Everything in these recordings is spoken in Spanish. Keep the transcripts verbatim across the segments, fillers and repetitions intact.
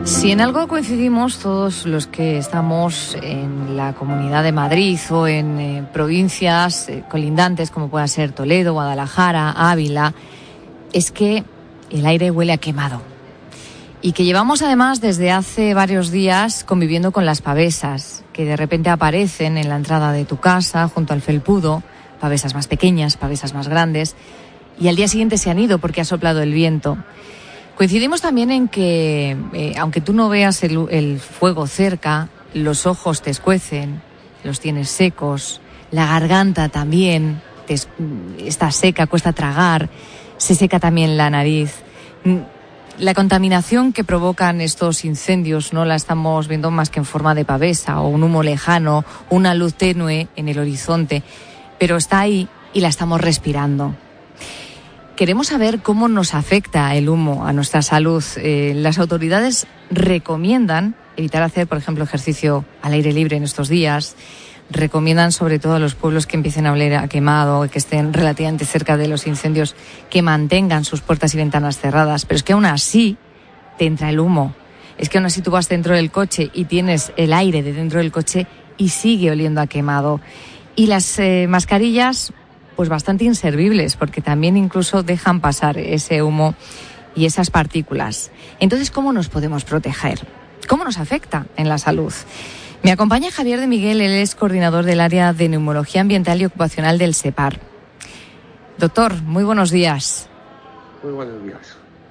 Si en algo coincidimos todos los que estamos en la Comunidad de Madrid o en eh, provincias eh, colindantes como pueda ser Toledo, Guadalajara, Ávila, es que el aire huele a quemado. Y que llevamos además desde hace varios días conviviendo con las pavesas, que de repente aparecen en la entrada de tu casa, junto al felpudo, pavesas más pequeñas, pavesas más grandes, y al día siguiente se han ido porque ha soplado el viento. Coincidimos también en que, eh, aunque tú no veas el, el fuego cerca, los ojos te escuecen, los tienes secos, la garganta también te, está seca, cuesta tragar, se seca también la nariz. La contaminación que provocan estos incendios no la estamos viendo más que en forma de pavesa o un humo lejano, una luz tenue en el horizonte, pero está ahí y la estamos respirando. Queremos saber cómo nos afecta el humo a nuestra salud. Eh, las autoridades recomiendan evitar hacer, por ejemplo, ejercicio al aire libre en estos días. Recomiendan sobre todo a los pueblos que empiecen a oler a quemado, que estén relativamente cerca de los incendios, que mantengan sus puertas y ventanas cerradas. Pero es que aún así te entra el humo. Es que aún así tú vas dentro del coche y tienes el aire de dentro del coche y sigue oliendo a quemado. Y las eh, mascarillas, pues bastante inservibles, porque también incluso dejan pasar ese humo y esas partículas. Entonces, ¿cómo nos podemos proteger? ¿Cómo nos afecta en la salud? Me acompaña Javier de Miguel, él es coordinador del área de neumología ambiental y ocupacional del SEPAR. Doctor, muy buenos días. Muy buenos días.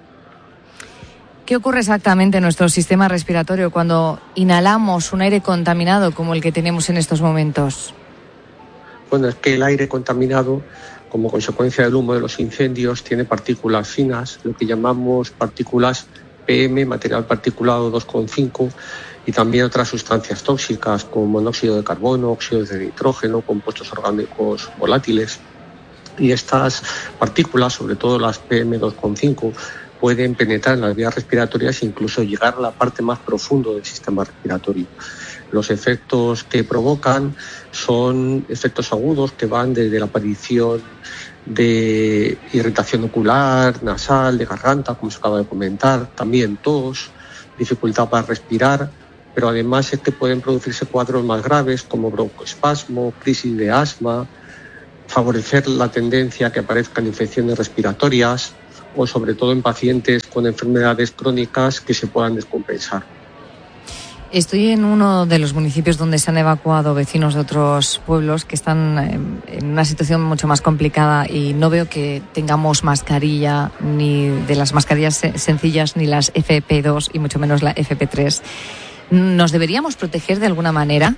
¿Qué ocurre exactamente en nuestro sistema respiratorio cuando inhalamos un aire contaminado como el que tenemos en estos momentos? Bueno, es que el aire contaminado, como consecuencia del humo de los incendios, tiene partículas finas, lo que llamamos partículas P M, material particulado dos coma cinco, y también otras sustancias tóxicas como monóxido de carbono, óxidos de nitrógeno, compuestos orgánicos volátiles. Y estas partículas, sobre todo las P M dos coma cinco, pueden penetrar en las vías respiratorias e incluso llegar a la parte más profunda del sistema respiratorio. Los efectos que provocan son efectos agudos que van desde la aparición de irritación ocular, nasal, de garganta, como se acaba de comentar, también tos, dificultad para respirar, pero además es que pueden producirse cuadros más graves como broncoespasmo, crisis de asma, favorecer la tendencia a que aparezcan infecciones respiratorias o sobre todo en pacientes con enfermedades crónicas que se puedan descompensar. Estoy en uno de los municipios donde se han evacuado vecinos de otros pueblos que están en una situación mucho más complicada y no veo que tengamos mascarilla, ni de las mascarillas sencillas, ni las F P dos y mucho menos la F P tres. ¿Nos deberíamos proteger de alguna manera?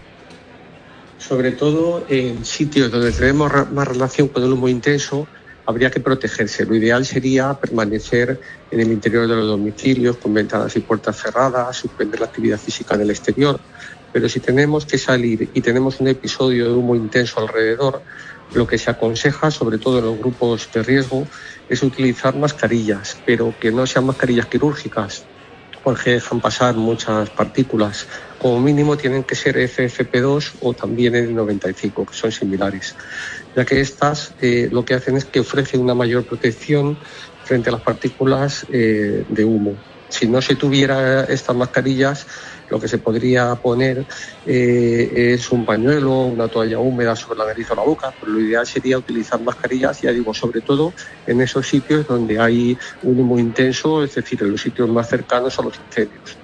Sobre todo en sitios donde tenemos más relación con el humo intenso, habría que protegerse. Lo ideal sería permanecer en el interior de los domicilios con ventanas y puertas cerradas, suspender la actividad física en el exterior. Pero si tenemos que salir y tenemos un episodio de humo intenso alrededor, lo que se aconseja, sobre todo en los grupos de riesgo, es utilizar mascarillas, pero que no sean mascarillas quirúrgicas, porque dejan pasar muchas partículas. Como mínimo tienen que ser F F P dos o también N noventa y cinco, que son similares, ya que estas eh, lo que hacen es que ofrecen una mayor protección frente a las partículas eh, de humo. Si no se tuviera estas mascarillas, lo que se podría poner eh, es un pañuelo, una toalla húmeda sobre la nariz o la boca, pero lo ideal sería utilizar mascarillas, ya digo, sobre todo en esos sitios donde hay un humo intenso, es decir, en los sitios más cercanos a los incendios.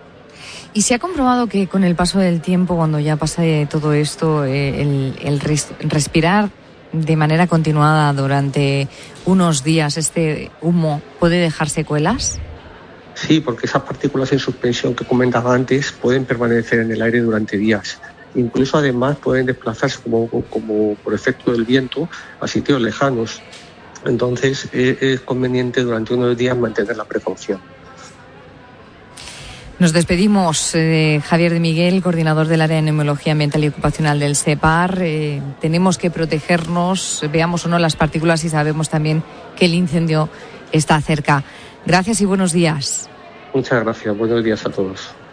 Y se ha comprobado que con el paso del tiempo, cuando ya pasa todo esto, eh, el, el res, respirar de manera continuada durante unos días este humo puede dejar secuelas. Sí, porque esas partículas en suspensión que comentaba antes pueden permanecer en el aire durante días. Incluso además pueden desplazarse como, como por efecto del viento a sitios lejanos. Entonces es, es conveniente durante unos días mantener la precaución. Nos despedimos, eh, Javier de Miguel, coordinador del área de neumología ambiental y ocupacional del SEPAR. Eh, tenemos que protegernos, veamos o no las partículas y sabemos también que el incendio está cerca. Gracias y buenos días. Muchas gracias. Buenos días a todos.